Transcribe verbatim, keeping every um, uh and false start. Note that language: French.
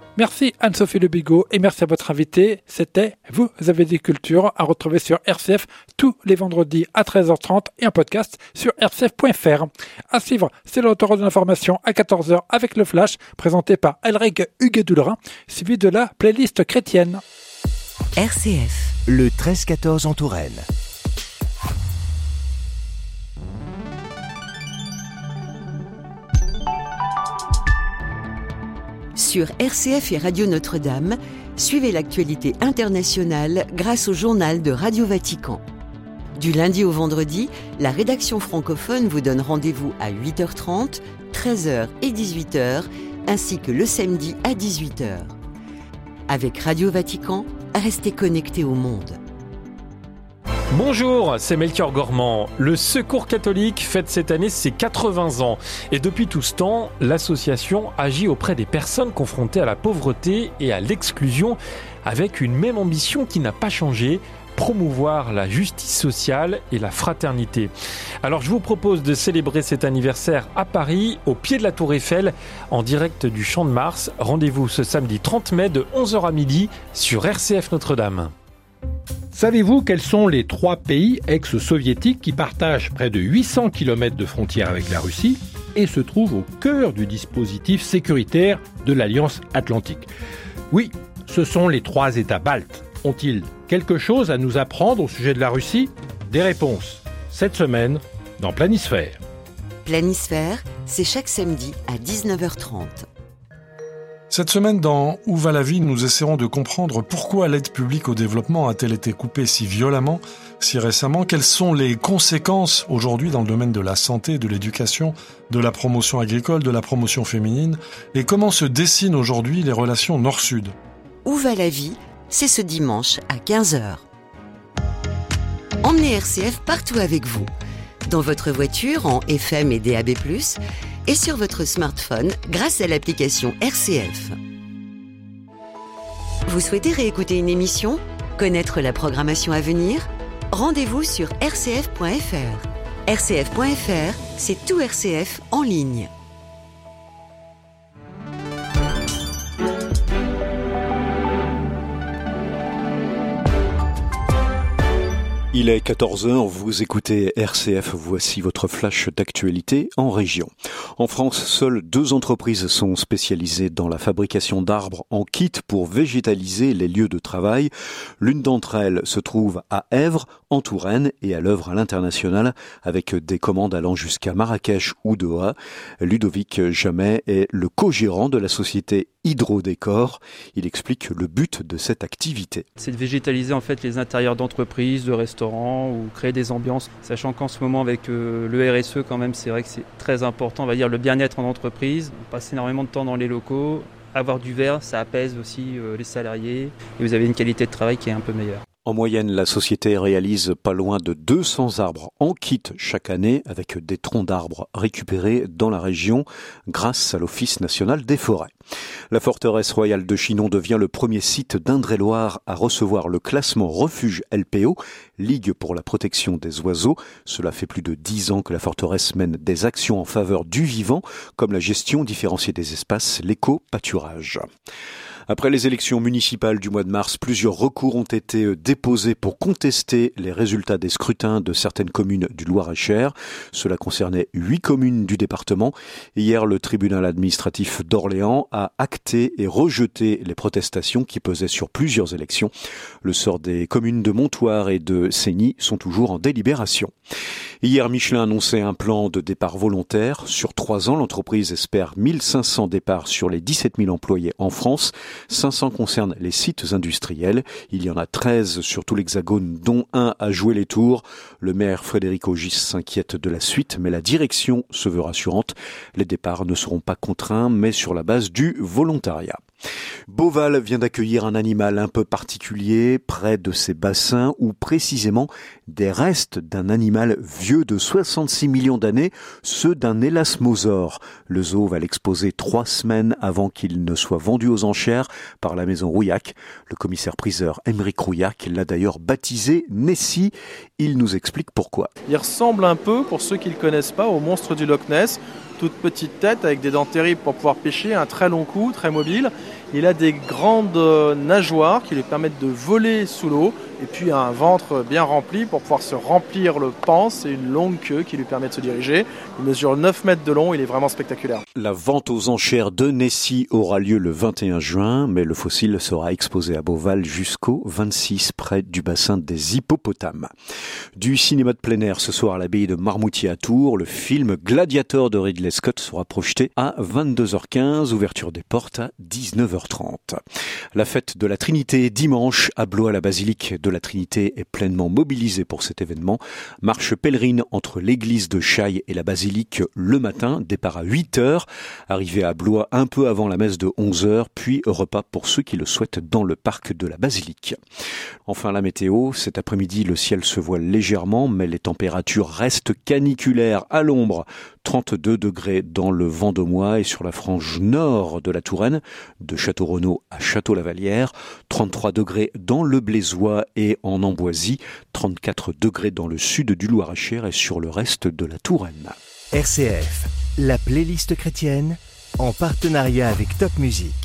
Merci Anne-Sophie Le Bigot et merci à votre invité. C'était Vous avez des cultures à retrouver sur R C F tous les vendredis à treize heures trente et en podcast sur r c f point f r. À suivre, c'est l'auteur de l'information à quatorze heures avec le Flash présenté par Elric Hugues-Doulrin, suivi de la playlist chrétienne. R C F, le treize quatorze en Touraine. Sur R C F et Radio Notre-Dame, suivez l'actualité internationale grâce au journal de Radio Vatican. Du lundi au vendredi, la rédaction francophone vous donne rendez-vous à huit heures trente, treize heures et dix-huit heures, ainsi que le samedi à dix-huit heures. Avec Radio Vatican, restez connectés au monde. Bonjour, c'est Melchior Gormand. Le Secours catholique fête cette année ses quatre-vingts ans. Et depuis tout ce temps, l'association agit auprès des personnes confrontées à la pauvreté et à l'exclusion avec une même ambition qui n'a pas changé, promouvoir la justice sociale et la fraternité. Alors je vous propose de célébrer cet anniversaire à Paris, au pied de la Tour Eiffel, en direct du Champ de Mars. Rendez-vous ce samedi trente mai de onze heures à midi sur R C F Notre-Dame. Savez-vous quels sont les trois pays ex-soviétiques qui partagent près de huit cents kilomètres de frontière avec la Russie et se trouvent au cœur du dispositif sécuritaire de l'Alliance Atlantique? Oui, ce sont les trois États baltes. Ont-ils quelque chose à nous apprendre au sujet de la Russie? Des réponses cette semaine dans Planisphère. Planisphère, c'est chaque samedi à dix-neuf heures trente. Cette semaine, dans Où va la vie, nous essaierons de comprendre pourquoi l'aide publique au développement a-t-elle été coupée si violemment, si récemment. Quelles sont les conséquences aujourd'hui dans le domaine de la santé, de l'éducation, de la promotion agricole, de la promotion féminine, et comment se dessinent aujourd'hui les relations nord-sud. Où va la vie, c'est ce dimanche à quinze heures. Emmenez R C F partout avec vous. Dans votre voiture en F M et D A B plus, et sur votre smartphone grâce à l'application R C F. Vous souhaitez réécouter une émission? Connaître la programmation à venir? Rendez-vous sur r c f point f r. R C F point f r, c'est tout R C F en ligne. Il est quatorze heures, vous écoutez R C F, voici votre flash d'actualité en région. En France, seules deux entreprises sont spécialisées dans la fabrication d'arbres en kit pour végétaliser les lieux de travail. L'une d'entre elles se trouve à Èvres, en Touraine, et à l'œuvre à l'international avec des commandes allant jusqu'à Marrakech ou Doha. Ludovic Jamet est le co-gérant de la société Hydrodécor. Il explique le but de cette activité. C'est de végétaliser en fait les intérieurs d'entreprises, de restaurants ou créer des ambiances. Sachant qu'en ce moment avec euh, le R S E quand même, c'est vrai que c'est très important, on va dire le bien-être en entreprise. On passe énormément de temps dans les locaux. Avoir du vert, ça apaise aussi euh, les salariés et vous avez une qualité de travail qui est un peu meilleure. En moyenne, la société réalise pas loin de deux cents arbres en kit chaque année avec des troncs d'arbres récupérés dans la région grâce à l'Office national des forêts. La forteresse royale de Chinon devient le premier site d'Indre-et-Loire à recevoir le classement refuge L P O, Ligue pour la protection des oiseaux. Cela fait plus de dix ans que la forteresse mène des actions en faveur du vivant, comme la gestion différenciée des espaces, l'éco-pâturage. Après les élections municipales du mois de mars, plusieurs recours ont été déposés pour contester les résultats des scrutins de certaines communes du Loir-et-Cher. Cela concernait huit communes du département. Hier, le tribunal administratif d'Orléans a acté et rejeté les protestations qui pesaient sur plusieurs élections. Le sort des communes de Montoire et de Seigny sont toujours en délibération. Hier, Michelin annonçait un plan de départ volontaire. Sur trois ans, l'entreprise espère mille cinq cents départs sur les dix-sept mille employés en France. cinq cents concernent les sites industriels. Il y en a treize sur tout l'Hexagone, dont un à Jouer les Tours. Le maire Frédéric Augis s'inquiète de la suite, mais la direction se veut rassurante. Les départs ne seront pas contraints, mais sur la base du volontariat. Beauval vient d'accueillir un animal un peu particulier près de ses bassins, ou précisément des restes d'un animal vieux de soixante-six millions d'années, ceux d'un élasmosaure. Le zoo va l'exposer trois semaines avant qu'il ne soit vendu aux enchères par la maison Rouillac. Le commissaire-priseur Aymeric Rouillac l'a d'ailleurs baptisé Nessie. Il nous explique pourquoi. Il ressemble un peu, pour ceux qui ne le connaissent pas, au monstre du Loch Ness. toute petite tête avec des dents terribles pour pouvoir pêcher, un très long cou, très mobile. Il a des grandes nageoires qui lui permettent de voler sous l'eau et puis un ventre bien rempli pour pouvoir se remplir le panse et une longue queue qui lui permet de se diriger. Il mesure neuf mètres de long, il est vraiment spectaculaire. La vente aux enchères de Nessie aura lieu le vingt et un juin, mais le fossile sera exposé à Beauval jusqu'au vingt-six près du bassin des hippopotames. Du cinéma de plein air ce soir à l'abbaye de Marmoutier à Tours, le film Gladiator de Ridley Scott sera projeté à vingt-deux heures quinze, ouverture des portes à dix-neuf heures trente. La fête de la Trinité dimanche à Blois, la basilique de la Trinité est pleinement mobilisée pour cet événement. Marche pèlerine entre l'église de Chailles et la basilique le matin, départ à huit heures, arrivée à Blois un peu avant la messe de onze heures, puis repas pour ceux qui le souhaitent dans le parc de la basilique. Enfin la météo, cet après-midi le ciel se voile légèrement, mais les températures restent caniculaires à l'ombre. trente-deux degrés dans le Vendômois et sur la frange nord de la Touraine, de Château-Renaud à Château-Lavalière, trente-trois degrés dans le Blaisois et en Amboisie, trente-quatre degrés dans le sud du Loir-et-Cher et sur le reste de la Touraine. R C F, la playlist chrétienne, en partenariat avec Top Music.